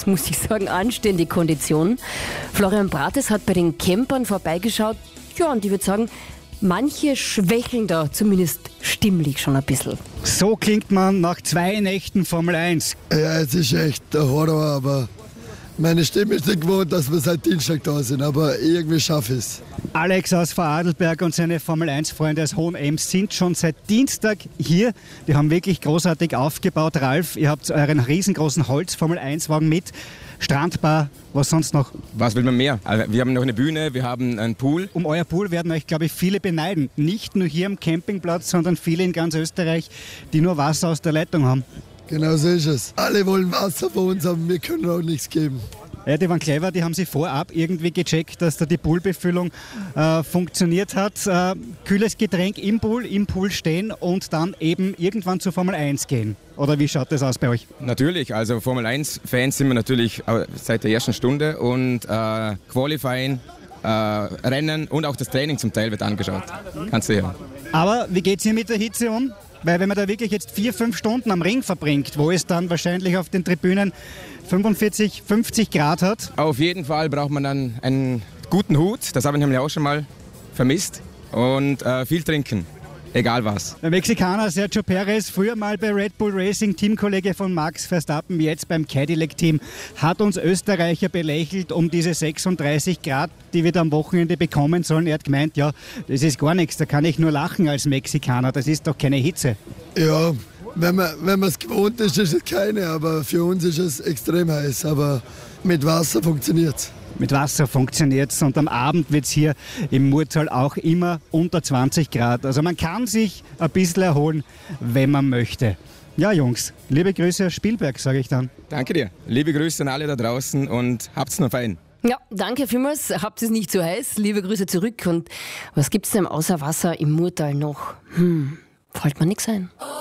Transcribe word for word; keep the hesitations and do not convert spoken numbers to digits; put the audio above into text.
ganz, muss ich sagen, anständige Kondition. Florian Brates hat bei den Campern vorbeigeschaut. Ja, und ich würde sagen, manche schwächeln da zumindest stimmlich schon ein bisschen. So klingt man nach zwei Nächten Formel eins. Ja, es ist echt der Horror, aber meine Stimme ist nicht gewohnt, dass wir seit Dienstag da sind, aber irgendwie schaffe ich es. Alex aus Vorarlberg und seine Formel eins Freunde aus Hohenems sind schon seit Dienstag hier. Die haben wirklich großartig aufgebaut. Ralf, ihr habt euren riesengroßen Holz-Formel eins Wagen mit. Strandbar, was sonst noch? Was will man mehr? Also wir haben noch eine Bühne, wir haben einen Pool. Um euer Pool werden euch, glaube ich, viele beneiden. Nicht nur hier am Campingplatz, sondern viele in ganz Österreich, die nur Wasser aus der Leitung haben. Genau so ist es. Alle wollen Wasser von uns, aber wir können auch nichts geben. Ja, die waren clever, die haben sie vorab irgendwie gecheckt, dass da die Poolbefüllung äh, funktioniert hat. Äh, kühles Getränk im Pool, im Pool stehen und dann eben irgendwann zur Formel eins gehen. Oder wie schaut das aus bei euch? Natürlich, also Formel eins Fans sind wir natürlich seit der ersten Stunde und äh, Qualifying, äh, Rennen und auch das Training zum Teil wird angeschaut. Kannst du hören. Aber wie geht es hier mit der Hitze um? Weil wenn man da wirklich jetzt vier, fünf Stunden am Ring verbringt, wo es dann wahrscheinlich auf den Tribünen fünfundvierzig, fünfzig Grad hat. Auf jeden Fall braucht man dann einen guten Hut, das habe ich nämlich auch schon mal vermisst, und äh, viel trinken, egal was. Der Mexikaner Sergio Perez, früher mal bei Red Bull Racing, Teamkollege von Max Verstappen, jetzt beim Cadillac-Team, hat uns Österreicher belächelt um diese sechsunddreißig Grad, die wir da am Wochenende bekommen sollen. Er hat gemeint, ja, das ist gar nichts, da kann ich nur lachen als Mexikaner, das ist doch keine Hitze. Ja, wenn man wenn man es gewohnt ist, ist es keine, aber für uns ist es extrem heiß. Aber mit Wasser funktioniert es. Mit Wasser funktioniert es und am Abend wird es hier im Murtal auch immer unter zwanzig Grad. Also man kann sich ein bisschen erholen, wenn man möchte. Ja, Jungs, liebe Grüße aus Spielberg, sage ich dann. Danke dir. Liebe Grüße an alle da draußen und habt's noch fein. Ja, danke vielmals. Habt es nicht zu heiß. Liebe Grüße zurück. Und was gibt's denn außer Wasser im Murtal noch? Hm, fällt mir nichts ein.